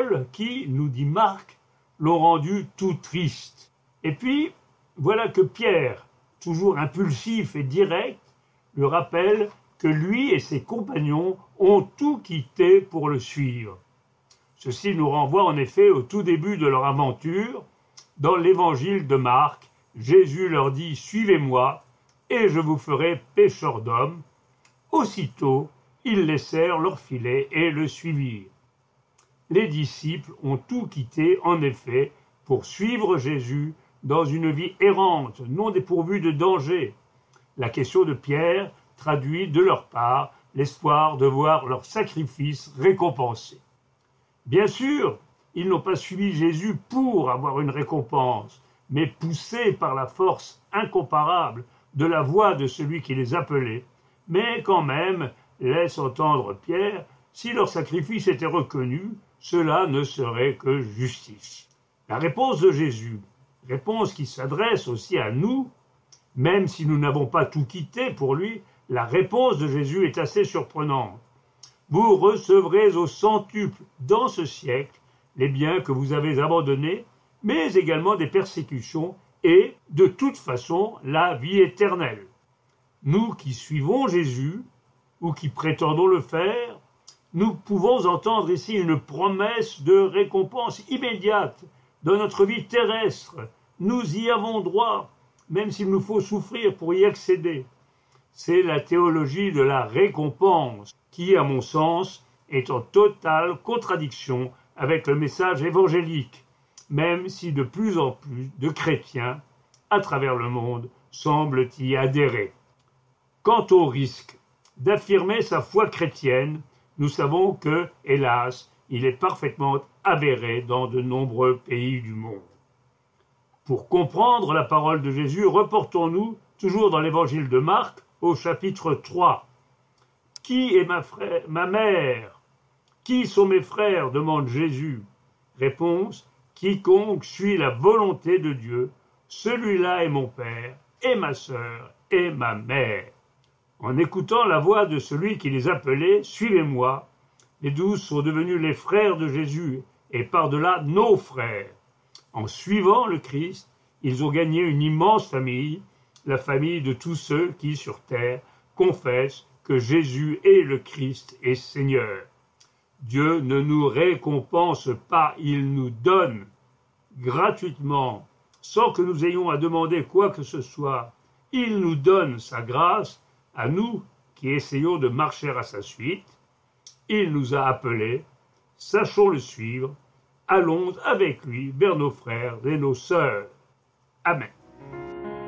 paroles qui, nous dit Marc, l'ont rendu tout triste. Et puis, voilà que Pierre, toujours impulsif et direct, lui rappelle que lui et ses compagnons ont tout quitté pour le suivre. Ceci nous renvoie en effet au tout début de leur aventure. Dans l'évangile de Marc, Jésus leur dit « Suivez-moi, et je vous ferai pêcheurs d'hommes ». Aussitôt, ils laissèrent leur filet et le suivirent. Les disciples ont tout quitté, en effet, pour suivre Jésus dans une vie errante, non dépourvue de danger. La question de Pierre traduit de leur part l'espoir de voir leur sacrifice récompensé. Bien sûr, ils n'ont pas suivi Jésus pour avoir une récompense, mais poussés par la force incomparable de la voix de celui qui les appelait, mais quand même, laisse entendre Pierre, si leur sacrifice était reconnu, cela ne serait que justice. La réponse de Jésus, réponse qui s'adresse aussi à nous, même si nous n'avons pas tout quitté pour lui, la réponse de Jésus est assez surprenante. Vous recevrez au centuple dans ce siècle les biens que vous avez abandonnés, mais également des persécutions et, de toute façon, la vie éternelle. Nous qui suivons Jésus, ou qui prétendons le faire, nous pouvons entendre ici une promesse de récompense immédiate dans notre vie terrestre. Nous y avons droit, même s'il nous faut souffrir pour y accéder. C'est la théologie de la récompense qui, à mon sens, est en totale contradiction avec le message évangélique, même si de plus en plus de chrétiens, à travers le monde, semblent y adhérer. Quant au risque d'affirmer sa foi chrétienne, nous savons que, hélas, il est parfaitement avéré dans de nombreux pays du monde. Pour comprendre la parole de Jésus, reportons-nous, toujours dans l'évangile de Marc, au chapitre 3. « Qui est ma mère? Qui sont mes frères ?» demande Jésus. Réponse, « Quiconque suit la volonté de Dieu, celui-là est mon père, et ma sœur, et ma mère. » En écoutant la voix de celui qui les appelait « Suivez-moi », les 12 sont devenus les frères de Jésus, et par-delà nos frères. En suivant le Christ, ils ont gagné une immense famille, la famille de tous ceux qui, sur terre, confessent que Jésus est le Christ et Seigneur. Dieu ne nous récompense pas, il nous donne gratuitement, sans que nous ayons à demander quoi que ce soit. Il nous donne sa grâce à nous qui essayons de marcher à sa suite. Il nous a appelés, sachons le suivre, allons avec lui vers nos frères et nos sœurs. Amen.